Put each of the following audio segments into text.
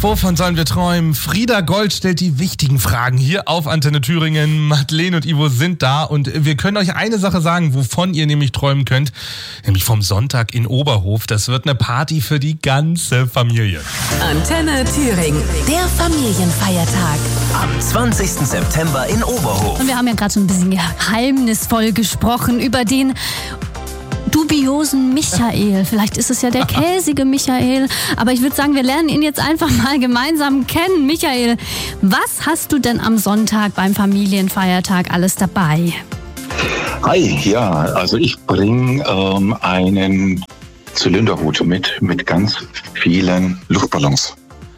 Wovon sollen wir träumen? Frieda Gold stellt die wichtigen Fragen hier auf Antenne Thüringen. Madeleine und Ivo sind da und wir können euch eine Sache sagen, wovon ihr nämlich träumen könnt. Nämlich vom Sonntag in Oberhof. Das wird eine Party für die ganze Familie. Antenne Thüringen, der Familienfeiertag. Am 20. September in Oberhof. Und wir haben ja gerade schon ein bisschen geheimnisvoll gesprochen über den dubiosen Michael. Vielleicht ist es ja der käsige Michael. Aber ich würde sagen, wir lernen ihn jetzt einfach mal gemeinsam kennen. Michael, was hast du denn am Sonntag beim Familienfeiertag alles dabei? Hi, ja, also ich bringe einen Zylinderhut mit ganz vielen Luftballons.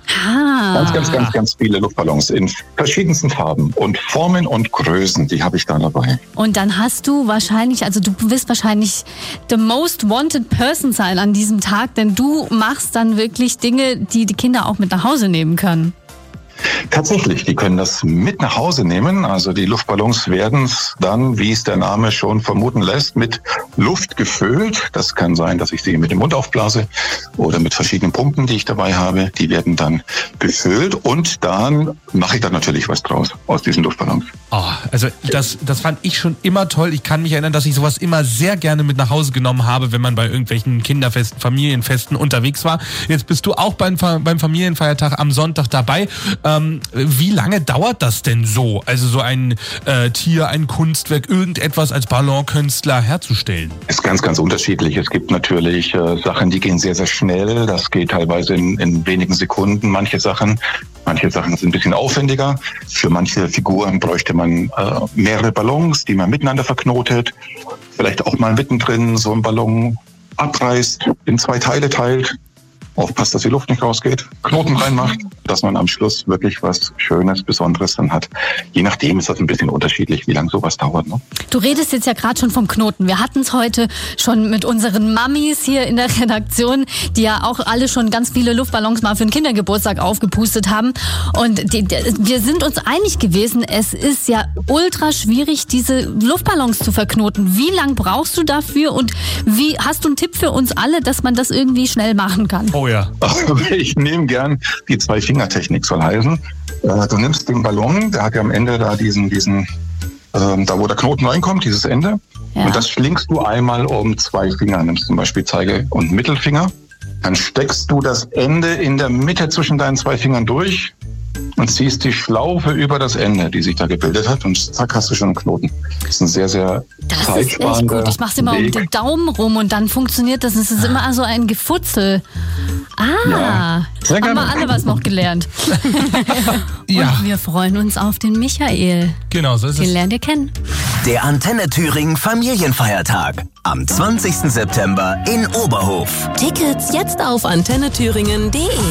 Ganz viele Luftballons in verschiedensten Farben und Formen und Größen, die habe ich da dabei. Und dann hast du wahrscheinlich, also du wirst wahrscheinlich the most wanted person sein an diesem Tag, denn du machst dann wirklich Dinge, die die Kinder auch mit nach Hause nehmen können. Tatsächlich, die können das mit nach Hause nehmen. Also die Luftballons werden dann, wie es der Name schon vermuten lässt, mit Luft gefüllt. Das kann sein, dass ich sie mit dem Mund aufblase oder mit verschiedenen Pumpen, die ich dabei habe. Die werden dann befüllt und dann mache ich dann natürlich was draus aus diesen Luftballons. Oh, also das fand ich schon immer toll. Ich kann mich erinnern, dass ich sowas immer sehr gerne mit nach Hause genommen habe, wenn man bei irgendwelchen Kinderfesten, Familienfesten unterwegs war. Jetzt bist du auch beim Familienfeiertag am Sonntag dabei. Wie lange dauert das denn so? Also so ein Tier, ein Kunstwerk, irgendetwas als Ballonkünstler herzustellen? Ist ganz unterschiedlich. Es gibt natürlich Sachen, die gehen sehr, sehr schnell. Das geht teilweise in wenigen Sekunden. Manche Sachen sind ein bisschen aufwendiger. Für manche Figuren bräuchte man mehrere Ballons, die man miteinander verknotet. Vielleicht auch mal mittendrin so einen Ballon abreißt, in 2 Teile teilt. Aufpasst, dass die Luft nicht rausgeht, Knoten reinmacht, dass man am Schluss wirklich was Schönes, Besonderes dann hat. Je nachdem ist das ein bisschen unterschiedlich, wie lange sowas dauert. Ne? Du redest jetzt ja gerade schon vom Knoten. Wir hatten es heute schon mit unseren Mamis hier in der Redaktion, die ja auch alle schon ganz viele Luftballons mal für den Kindergeburtstag aufgepustet haben. Und wir sind uns einig gewesen, es ist ja ultra schwierig, diese Luftballons zu verknoten. Wie lang brauchst du dafür und wie hast du einen Tipp für uns alle, dass man das irgendwie schnell machen kann? Oh ja. Ich nehme gern die 2-Finger-Technik, soll heißen. Du nimmst den Ballon, der hat ja am Ende da da wo der Knoten reinkommt, dieses Ende. Ja. Und das schlingst du einmal um 2 Finger, nimmst zum Beispiel Zeige- und Mittelfinger. Dann steckst du das Ende in der Mitte zwischen deinen 2 Fingern durch und ziehst die Schlaufe über das Ende, die sich da gebildet hat, und zack, hast du schon einen Knoten. Das ist ein sehr, sehr zeitsparender Weg. Das ist echt gut. Ich mach's immer um den Daumen rum und dann funktioniert das. Es ist immer so ein Gefutzel. Ja, haben wir alle was noch gelernt. Ja. Und wir freuen uns auf den Michael. Genau, so ist es. Den lernt ihr kennen. Der Antenne Thüringen Familienfeiertag. Am 20. September in Oberhof. Tickets jetzt auf antennethüringen.de.